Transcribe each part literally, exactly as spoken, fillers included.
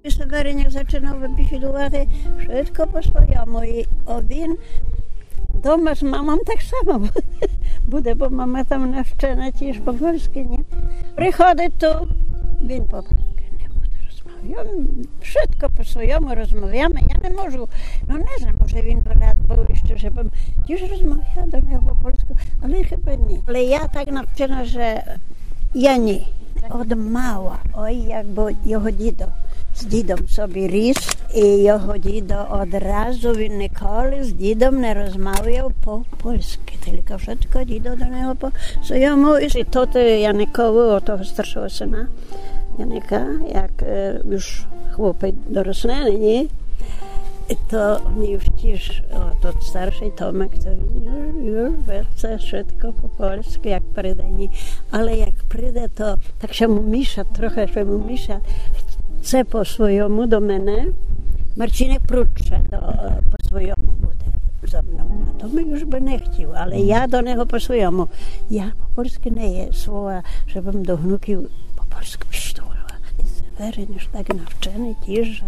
Seweryniak zaczynał wypisidувати wszystko po swojemu i він дома з мамом так само буде, бо мама там навчена ті ж по-польськи, ні. Приходить, то він по-польськи не буде розмовляти. Wszystko po swojemu rozmawiamy. Ja nie можу, no nie znam, może він rad był jeszcze, żebym już rozmawiała do niego po polsku, ale chyba nie. Ale ja tak навчена, że ja nie. Od mała, oj, jakby його дідо. З дідом собі ріс, і його дідо одразу, він ніколи з дідом не розмовляв по-польськи, тільки wszystko дідо до нього по своєму. І тут Яникову, того старшого сина Яника, як е, już chłopy dorosnęli, to oni już też, o, to starszy Tomek, to już, już chce wszystko po polsku, jak przyjdzie. Ale jak przyjdzie, to tak się mu misza, trochę się mu misza. Chce po swojemu do mnie, Marcinek Prucze do, po swojemu bude ze mną. A to my już by nie chciał, ale ja do niego po swojemu. Ja po polsku nie je słowa, żebym do wnuki po polsku piszczała. I Seweryn już tak nawczony też, że,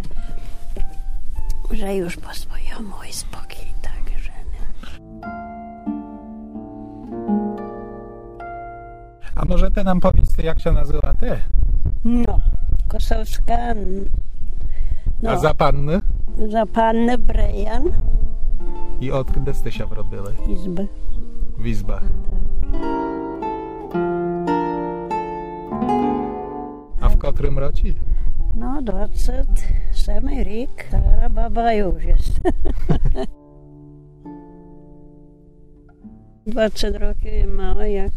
że już po swojemu i spokój, tak, że nie. A może ty nam powiedz, jak się nazywa ty? No. Kosowska, no, a za panny? Za panny Brejan. I od kiedy ste się wrodyły? Izby. W Izbach. Tak. A w którym roku? No, dwadzieścia siedem rok, stara baba już jest. dwadzieścia roki mało, jak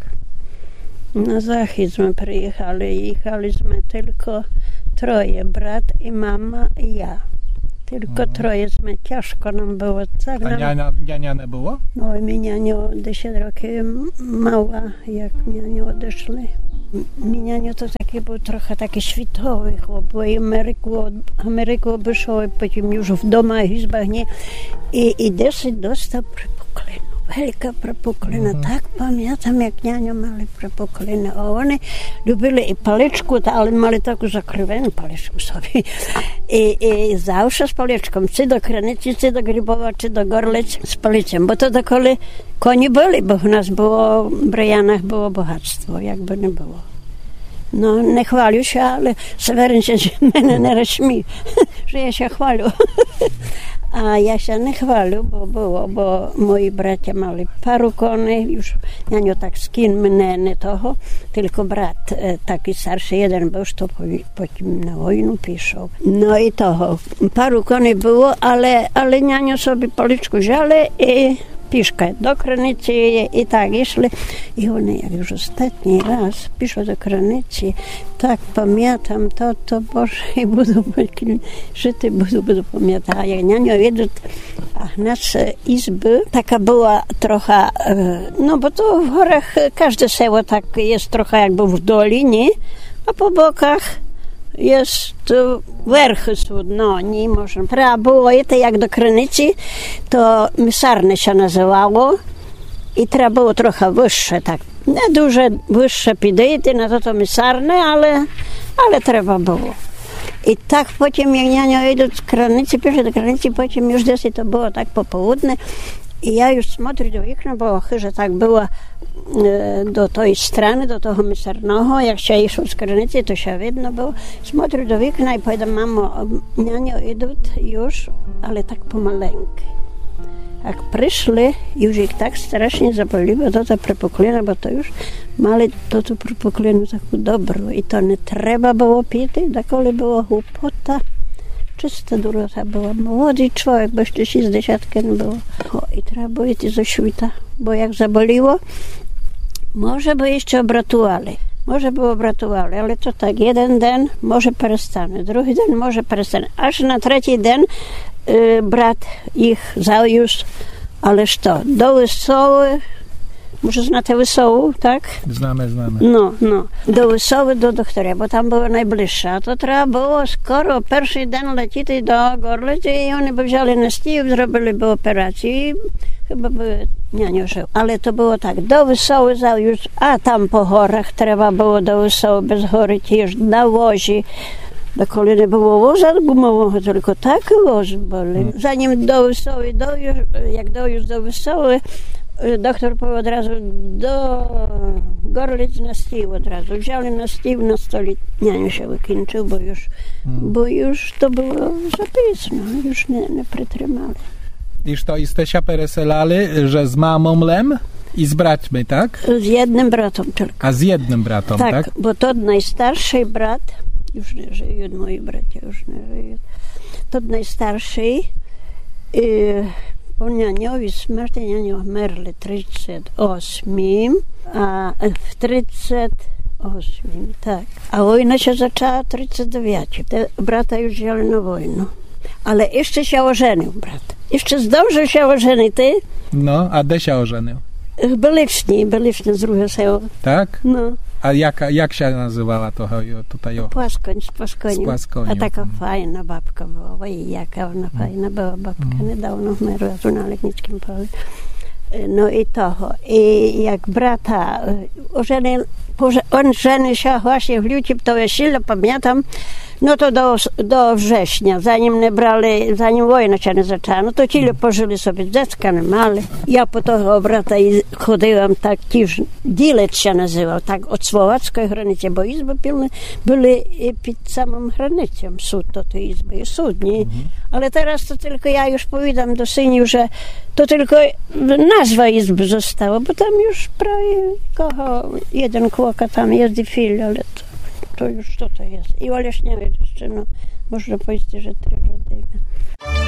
na zachód przyjechali. Jechaliśmy tylko troje, brat i mama i ja. Tylko mhm. trojeśmy, ciężko nam było. Tak A niania, niania nie było? No i mi nianio dziesięć roków mała, jak nianio odeszli. Mi nianio to taki był trochę taki światowy chłop, bo i Ameryku, Ameryku wyszło, potem już w domach, izbach, nie. I, i dosyć dostał przepoklinu. Wielka przepoklina, mm. tak pamiętam, jak nianio mali przepokliny. A oni lubili i paliczku, ale mali taką zakrywaną paliczkę sobie. I, i zawsze z paliczką, czy do Krynicy, czy do Grybowa, czy do Gorlic z paliciem, bo to dokoli koni byli, bo u nas było, w Brejanach było bogactwo, jakby nie było. No, nie chwalił się, ale Seweryn się mnie nie śmiał, że ja się chwalił. A ja się nie chwalił, bo było, bo moi bracia mali paru koni, już nianio tak z kim mnie nie toho, tylko brat taki starszy, jeden był, to potem na wojnę piszał. No i toho, paru koni było, ale, ale nianio sobie policzku wzięli i piszkę do Krynicy i tak išli. I oni, jak już ostatni raz piszą do Krynicy, tak pamiętam to, to Boże, i budu, żyty budu, budu pamiętać. A jak nianio jedą, a nas izby taka była trochę, no bo to w górach każde seło tak jest trochę jakby w dolinie, a po bokach jest werchy są, no nie można. Trzeba było, to jak do Krynicy, to Mysarne się nazywało i trzeba było trochę wyższe, tak, nie duże, wyższe pidejty, no to to Mysarne, ale, ale trzeba było. I tak potem jak nianio idą z Krynicy, pierwsze do Krynicy, potem już desy to było tak popołudne i ja już смотрю do okna, bo chyba tak było do tej strony, do tego Mysarnego, jak się išło z Krynicy, to się widno było. Смотрю do okna i powiadam, mamo, nianio idą już, ale tak pomaleńkę. Jak przyszli, już ich tak strasznie zapaliło, to ta prepoklina, bo to już mali to tu prepoklinu taką dobrą i to nie trzeba było pić, dokoli było głupota. Czysta durota była, młody człowiek, bo jeszcze sześćdziesiątkę nie było. O, i trzeba było iść ze świta, bo jak zaboliło, może by jeszcze obratowali, może by obratowali, ale to tak, jeden dzień może przestanie, drugi dzień może przestanie, aż na trzeci dzień y, brat ich zawiózł, ależ to, do Wesoły, może znacie Wesołą, tak? Znamy, znamy. No, no. Do Wesoły, do doktora, bo tam było najbliższe. A to trzeba było skoro pierwszy dzień lecieć do Gorlicy i oni by wzięli na stíł, zrobili by operację i chyba by nianio żył. Ale to było tak, do Wesoły zawiózł, a tam po chorach trzeba było do Wesoły, bez chory też na wozie. do koliny było woza gumowego, tylko taki woz byli. Zanim do Wysoły dojuż, jak dojuż do Wysoły, doktor powiedział od razu do Gorlic na stół od razu. Wzięli na stół, na stole nianiu się wykończył, bo już, hmm. bo już to było zapisno, już nie, nie przytrzymali. I to jesteście pereselali, że z mamą lem i z braćmi, tak? Z jednym bratem tylko. A z jednym bratem, tak? Tak, bo to najstarszy brat, już nie żyją, moi bracia już nie żyją, to najstarszy y, po nianiowi śmierci nianio umarli w trzydziestym ósmym, a w trzydziestym ósmym, tak. A wojna się zaczęła w trzydziestym dziewiątym. Te brata już wzięli na wojnę. Ale jeszcze się ożenił brat. Jeszcze zdążył się ożenić, ty? No, a gdzie się ożenił? Bylicznie, bylicznie z drugiego sela. Tak? No. A jak, jak się nazywała to tutaj? O... Płaskoń, z Płaskonią. Z Płaskonią. A taka mm. fajna babka była. Oj, jaka ona fajna była babka. Mm. Niedawno umarła tu na Legnickim polu. No i to. I jak brata ożenił, on żenił się właśnie w lutym, to ja silno pamiętam, no to do, do września, zanim nie brali, zanim wojna się nie zaczęła, no to ci pożyli sobie dziecka, nie mali. Ja po tego brata chodziłam tak, też Dilec się nazywał, tak od słowackiej granicy, bo izby pilne były pod samą granicą, sud to te izby, sudni. Mhm. Ale teraz to tylko ja już powiadam do syniu, że to tylko nazwa izby została, bo tam już prawie koło jeden kłoka tam jest i fil, ale to to już to to jest. I Oleśniawiec jeszcze, no, można powiedzieć, że trzy rodziny.